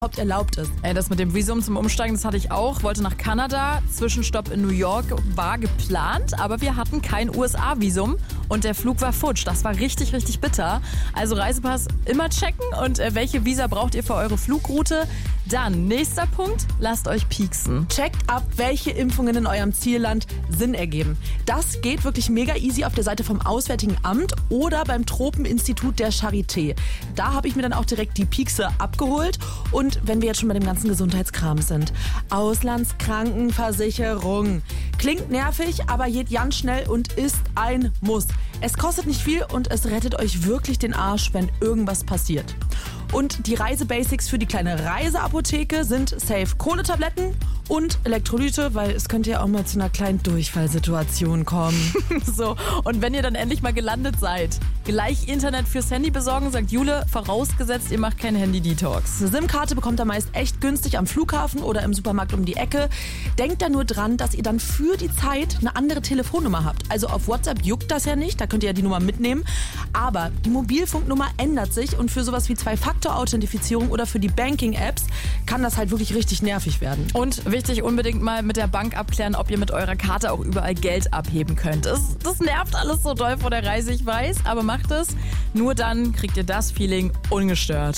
überhaupt erlaubt ist. Das mit dem Visum zum Umsteigen, das hatte ich auch. Wollte nach Kanada. Zwischenstopp in New York war geplant, aber wir hatten kein USA-Visum und der Flug war futsch. Das war richtig, richtig bitter. Also Reisepass immer checken und welche Visa braucht ihr für eure Flugroute? Dann, nächster Punkt, lasst euch pieksen. Checkt ab, welche Impfungen in eurem Zielland Sinn ergeben. Das geht wirklich mega easy auf der Seite vom Auswärtigen Amt oder beim Tropeninstitut der Charité. Da habe ich mir dann auch direkt die Piekse abgeholt. Und wenn wir jetzt schon bei dem ganzen Gesundheitskram sind, Auslandskrankenversicherung. Klingt nervig, aber geht ganz schnell und ist ein Muss. Es kostet nicht viel und es rettet euch wirklich den Arsch, wenn irgendwas passiert. Und die Reisebasics für die kleine Reiseapotheke sind safe Kohletabletten und Elektrolyte, weil es könnte ja auch mal zu einer kleinen Durchfallsituation kommen. So, und wenn ihr dann endlich mal gelandet seid, gleich Internet fürs Handy besorgen, sagt Jule, vorausgesetzt, ihr macht keinen Handy-Detox. Eine SIM-Karte bekommt ihr meist echt günstig am Flughafen oder im Supermarkt um die Ecke. Denkt da nur dran, dass ihr dann für die Zeit eine andere Telefonnummer habt. Also auf WhatsApp juckt das ja nicht, da könnt ihr ja die Nummer mitnehmen. Aber die Mobilfunknummer ändert sich und für sowas wie Zwei-Faktor-Authentifizierung oder für die Banking-Apps kann das halt wirklich richtig nervig werden. Und wichtig, unbedingt mal mit der Bank abklären, ob ihr mit eurer Karte auch überall Geld abheben könnt. Das nervt alles so doll vor der Reise, ich weiß, aber macht es. Nur dann kriegt ihr das Feeling ungestört.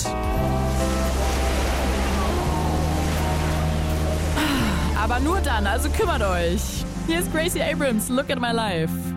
Aber nur dann, also kümmert euch. Hier ist Gracie Abrams, Look at My Life.